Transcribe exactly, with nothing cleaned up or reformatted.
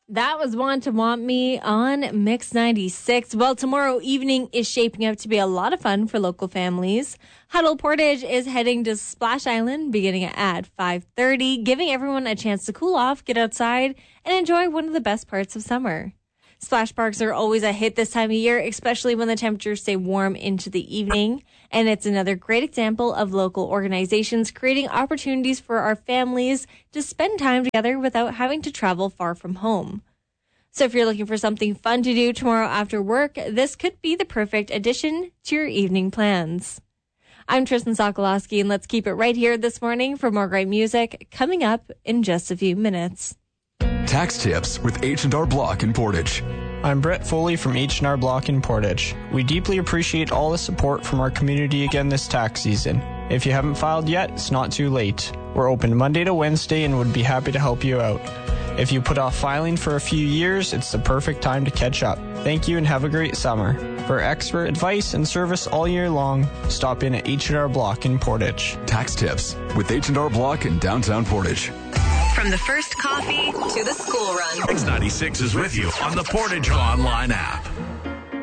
That was Want to Want Me on Mix ninety-six. Well, tomorrow evening is shaping up to be a lot of fun for local families. Huddle Portage is heading to Splash Island beginning at five thirty, giving everyone a chance to cool off, get outside, and enjoy one of the best parts of summer. Splash parks are always a hit this time of year, especially when the temperatures stay warm into the evening. And it's another great example of local organizations creating opportunities for our families to spend time together without having to travel far from home. So if you're looking for something fun to do tomorrow after work, this could be the perfect addition to your evening plans. I'm Tristan Sokolowski, and let's keep it right here this morning for more great music coming up in just a few minutes. Tax tips with H and R Block in Portage. I'm Brett Foley from H and R Block in Portage. We deeply appreciate all the support from our community again this tax season. If you haven't filed yet, it's not too late. We're open Monday to Wednesday and would be happy to help you out. If you put off filing for a few years, it's the perfect time to catch up. Thank you and have a great summer. For expert advice and service all year long, stop in at H and R Block in Portage. Tax tips with H and R Block in downtown Portage. From the first coffee to the school run. Mix ninety-six is with you on the Portage Online app.